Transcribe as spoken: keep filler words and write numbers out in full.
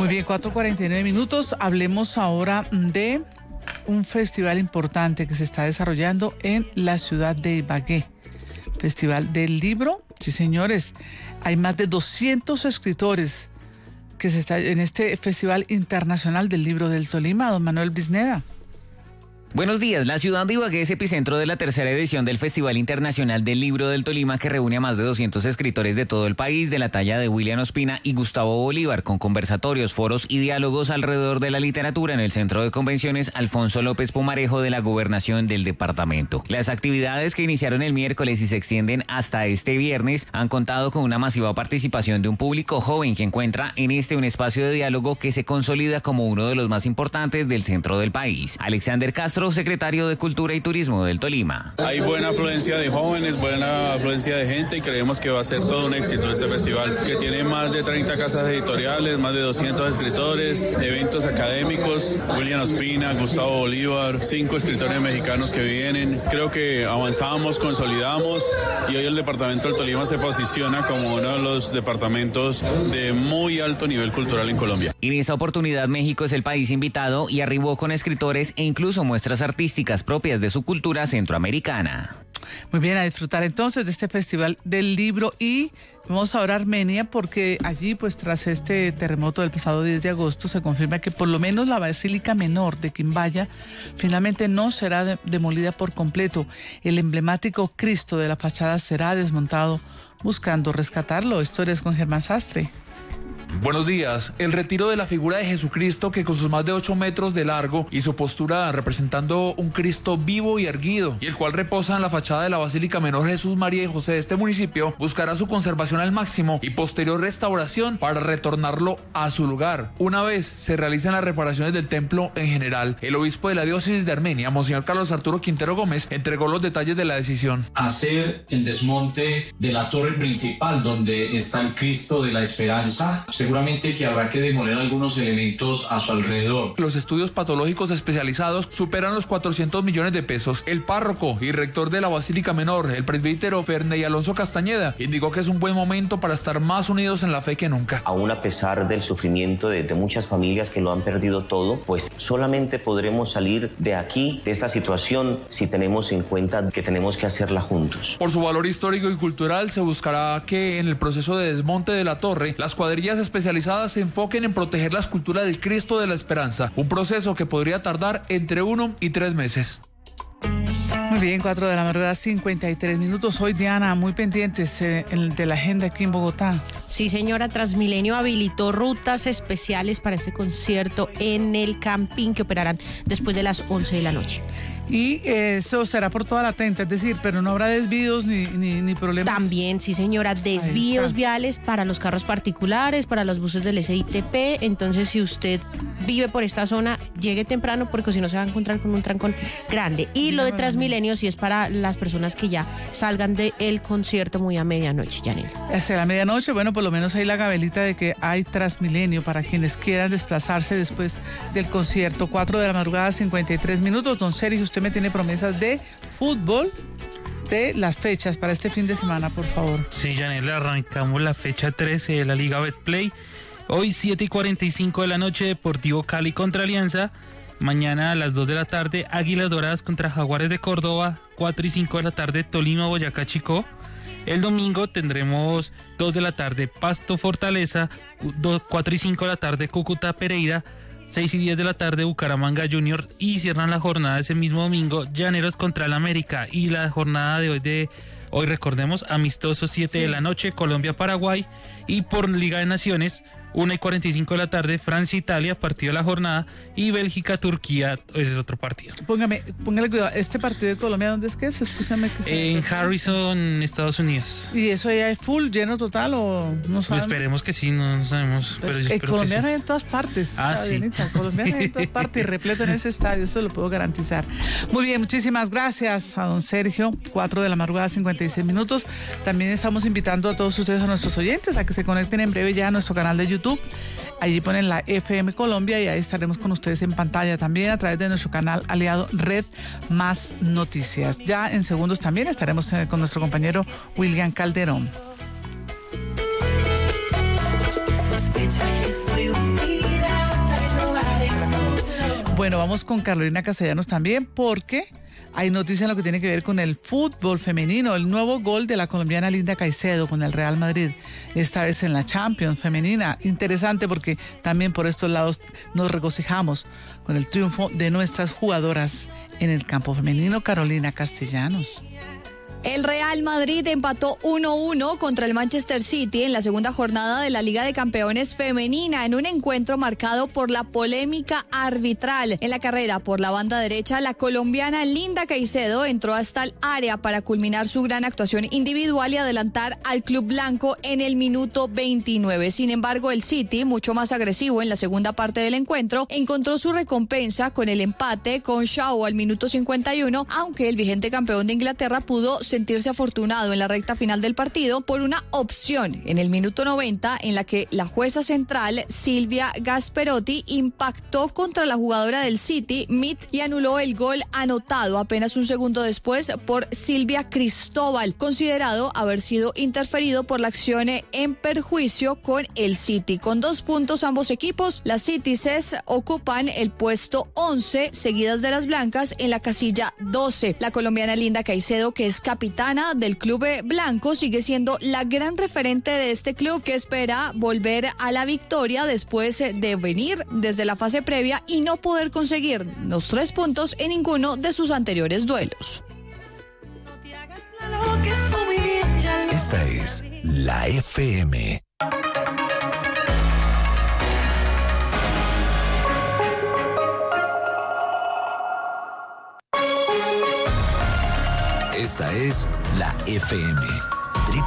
Muy bien, cuatro cuarenta y nueve minutos. Hablemos ahora de un festival importante que se está desarrollando en la ciudad de Ibagué. Festival del Libro. Sí, señores, hay más de doscientos escritores que se está en este Festival Internacional del Libro del Tolima. Don Manuel Brisneda. Buenos días. La ciudad de Ibagué es epicentro de la tercera edición del Festival Internacional del Libro del Tolima, que reúne a más de doscientos escritores de todo el país, de la talla de William Ospina y Gustavo Bolívar, con conversatorios, foros y diálogos alrededor de la literatura en el Centro de Convenciones Alfonso López Pumarejo de la Gobernación del departamento. Las actividades que iniciaron el miércoles y se extienden hasta este viernes han contado con una masiva participación de un público joven que encuentra en este un espacio de diálogo que se consolida como uno de los más importantes del centro del país. Alexander Castro, secretario de Cultura y Turismo del Tolima. Hay buena afluencia de jóvenes, buena afluencia de gente y creemos que va a ser todo un éxito este festival, que tiene más de treinta casas editoriales, más de doscientos escritores, eventos académicos, William Ospina, Gustavo Bolívar, cinco escritores mexicanos que vienen. Creo que avanzamos, consolidamos y hoy el departamento del Tolima se posiciona como uno de los departamentos de muy alto nivel cultural en Colombia. En esta oportunidad México es el país invitado y arribó con escritores e incluso muestras artísticas propias de su cultura centroamericana. Muy bien, a disfrutar entonces de este Festival del Libro y vamos ahora a Armenia porque allí pues tras este terremoto del pasado diez de agosto se confirma que por lo menos la Basílica Menor de Quimbaya finalmente no será de- demolida por completo. El emblemático Cristo de la fachada será desmontado buscando rescatarlo. Historias con Germán Sastre. Buenos días. El retiro de la figura de Jesucristo, que con sus más de ocho metros de largo y su postura representando un Cristo vivo y erguido, y el cual reposa en la fachada de la Basílica Menor Jesús, María y José de este municipio, buscará su conservación al máximo y posterior restauración para retornarlo a su lugar. Una vez se realicen las reparaciones del templo en general, el obispo de la diócesis de Armenia, Monseñor Carlos Arturo Quintero Gómez, entregó los detalles de la decisión. Hacer el desmonte de la torre principal donde está el Cristo de la Esperanza. Seguramente que habrá que demoler algunos elementos a su alrededor. Los estudios patológicos especializados superan los cuatrocientos millones de pesos. El párroco y rector de la Basílica Menor, el presbítero Ferney Alonso Castañeda, indicó que es un buen momento para estar más unidos en la fe que nunca. Aún a pesar del sufrimiento de, de muchas familias que lo han perdido todo, pues solamente podremos salir de aquí, de esta situación, si tenemos en cuenta que tenemos que hacerla juntos. Por su valor histórico y cultural, se buscará que en el proceso de desmonte de la torre, las cuadrillas especializadas se enfoquen en proteger la escultura del Cristo de la Esperanza, un proceso que podría tardar entre uno y tres meses. Muy bien, cuatro de la madrugada, cincuenta y tres minutos. Hoy, Diana, muy pendientes eh, de la agenda aquí en Bogotá. Sí, señora, Transmilenio habilitó rutas especiales para este concierto en el Campín que operarán después de las once de la noche. Y eso será por toda la treinta, es decir, pero no habrá desvíos ni, ni, ni problemas. También, sí, señora, desvíos viales para los carros particulares, para los buses del S I T P. Entonces, si usted vive por esta zona, llegue temprano porque si no se va a encontrar con un trancón grande. Y lo de Transmilenio sí es para las personas que ya salgan del concierto muy a medianoche, Yanela. Hacia la medianoche, bueno, por lo menos hay la gabelita de que hay Transmilenio para quienes quieran desplazarse después del concierto. Cuatro de la madrugada, cincuenta y tres minutos. Don Sergio, usted me tiene promesas de fútbol, de las fechas para este fin de semana, por favor. Sí, Yanela, arrancamos la fecha trece de la Liga Betplay. Hoy siete y cuarenta y cinco de la noche, Deportivo Cali contra Alianza. Mañana a las dos de la tarde, Águilas Doradas contra Jaguares de Córdoba. cuatro y cinco de la tarde, Tolima Boyacá Chicó. El domingo tendremos dos de la tarde, Pasto Fortaleza. cuatro y cinco de la tarde, Cúcuta Pereira. seis y diez de la tarde, Bucaramanga Junior, y cierran la jornada ese mismo domingo, Llaneros contra el América, y la jornada de hoy, de hoy recordemos, amistoso siete sí. de la noche, Colombia-Paraguay, y por Liga de Naciones, una y cuarenta y cinco de la tarde, Francia-Italia, partido de la jornada, y Bélgica-Turquía, ese es otro partido. Póngame, póngale cuidado, ¿este partido de Colombia dónde es que es? Escúchame que sea. En Harrison, Estados Unidos. ¿Y eso ya es full, lleno total o no sabemos? Pues esperemos que sí, no, no sabemos. Pues, pero yo eh, espero Colombia que sí. hay en todas partes, ah, Chavinita, sí. Colombia hay en todas partes y repleto en ese estadio, eso lo puedo garantizar. Muy bien, muchísimas gracias a don Sergio, cuatro de la madrugada, cincuenta y seis minutos. También estamos invitando a todos ustedes, a nuestros oyentes, a que se conecten en breve ya a nuestro canal de YouTube. Allí ponen la F M Colombia y ahí estaremos con ustedes en pantalla también a través de nuestro canal aliado Red Más Noticias. Ya en segundos también estaremos con nuestro compañero William Calderón. Sospecha que soy un Bueno, vamos con Carolina Castellanos también porque hay noticia en lo que tiene que ver con el fútbol femenino. El nuevo gol de la colombiana Linda Caicedo con el Real Madrid, esta vez en la Champions femenina. Interesante porque también por estos lados nos regocijamos con el triunfo de nuestras jugadoras en el campo femenino. Carolina Castellanos. El Real Madrid empató uno uno contra el Manchester City en la segunda jornada de la Liga de Campeones femenina en un encuentro marcado por la polémica arbitral. En la carrera por la banda derecha, la colombiana Linda Caicedo entró hasta el área para culminar su gran actuación individual y adelantar al club blanco en el minuto veintinueve. Sin embargo, el City, mucho más agresivo en la segunda parte del encuentro, encontró su recompensa con el empate con Shaw al minuto cincuenta y uno, aunque el vigente campeón de Inglaterra pudo sentirse afortunado en la recta final del partido por una opción en el minuto noventa en la que la jueza central Silvia Gasperotti impactó contra la jugadora del City, Mead, y anuló el gol anotado apenas un segundo después por Silvia Cristóbal, considerado haber sido interferido por la acción en perjuicio con el City. Con dos puntos ambos equipos, las Citizens ocupan el puesto once, seguidas de las blancas en la casilla doce. La colombiana Linda Caicedo, que es capitana del club blanco, sigue siendo la gran referente de este club, que espera volver a la victoria después de venir desde la fase previa y no poder conseguir los tres puntos en ninguno de sus anteriores duelos. Esta es la F M. Esta es la F M.